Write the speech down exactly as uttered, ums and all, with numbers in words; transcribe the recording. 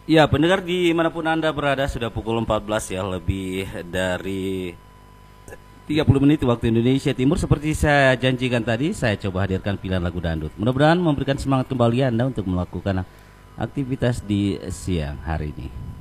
Ya, pendengar dimanapun Anda berada, sudah pukul empat belas ya, lebih dari tiga puluh menit waktu Indonesia Timur. Seperti saya janjikan tadi, saya coba hadirkan pilihan lagu dangdut. Mudah-mudahan memberikan semangat kembali Anda untuk melakukan aktivitas di siang hari ini.